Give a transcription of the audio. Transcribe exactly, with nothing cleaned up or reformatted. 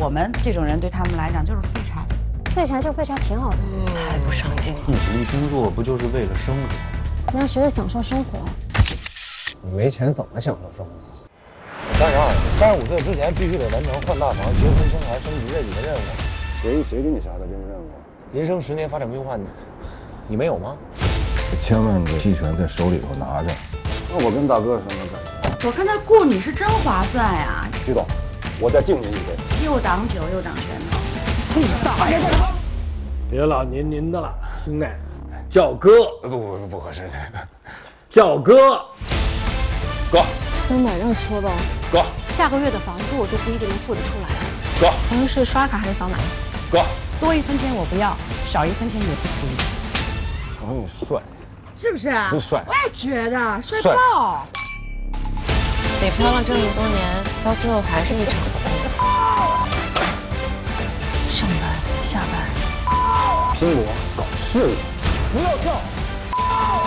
我们这种人对他们来讲就是废柴。 废柴就废柴挺好的， 太不上进了。 你们工作不就是为了生活？ 你要学着享受生活。 你没钱怎么享受生活？ 三十二，三十五岁之前必须得完成换大房、结婚、生孩、升级这几个任务。 谁谁给你下的这个任务？ 人生十年发展规划，你你没有吗？ 千万个期权在手里头拿着。那我跟大哥什么感我看他雇你是真划算呀！ 徐总，我再敬您一杯。 又挡酒又挡拳头。 你大爷！ 别老您您的了，兄弟，叫哥。 不不不不合适， 叫哥。哥。 真的让搓吧。 哥。 下个月的房租我都不一定能付得出来。 哥。 咱们是刷卡还是扫码？ 哥。 多一分钱我不要，少一分钱也不行。 我说你帅， 是不是？ 真帅。 我也觉得帅爆。 北漂了这么多年，到最后还是一场空。上班下班， 拼搏搞事业， 不要笑。